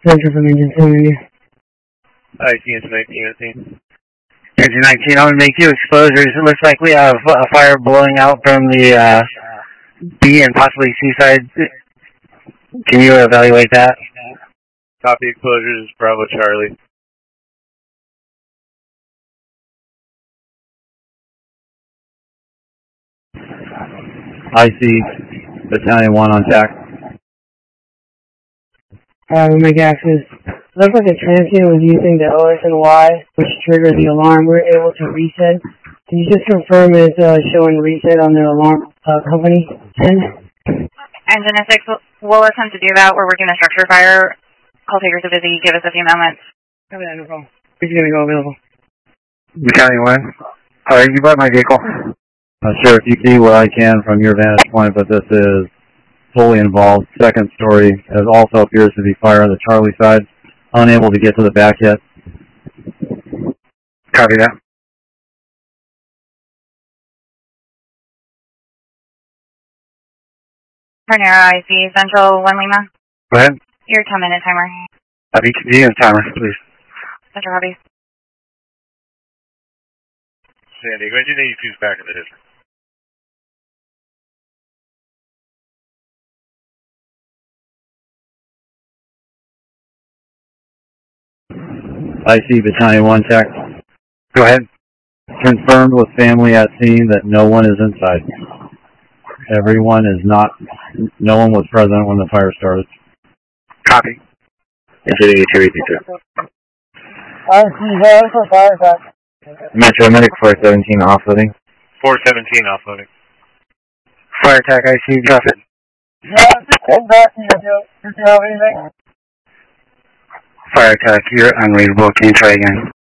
Center from Engine 2. IC into 19. Engine 19, I'm going to make 2 exposures. It looks like we have a fire blowing out from the B and possibly C side. Can you evaluate that? Copy exposures, Bravo Charlie. IC, Battalion 1 on tack. We make access. Looks like the transient was using the OSNY, which triggered the alarm. We're able to reset. Can you just confirm it's showing reset on the alarm company 10? Engine 6, we'll attempt to do that. We're working the structure fire. Call takers are busy. Give us a few moments. Copy that, no problem. Who's going to go available? Battalion 1. Alright, you bought my vehicle. Sure, if you see what I can from your vantage point, but this is fully involved. Second story, as also appears to be fire on the Charlie side. Unable to get to the back yet. Copy that. Ternera IC, Central 1 Lima. Go ahead. Your 10-minute timer. Copy. Continue timer, please. Central copy. San Diego, Engine 82 is back in the district. IC, Battalion 1 tack. Go ahead. Confirmed with family at scene that no one is inside. Everyone is not, no one was present when the fire started. Copy. Engine 82, 82. IC, for fire attack. Metro Medic 417 offloading. 417 offloading. Fire attack IC, drop it. Hold back. Do you have anything? Fire attack, you're unreadable. Can you try again?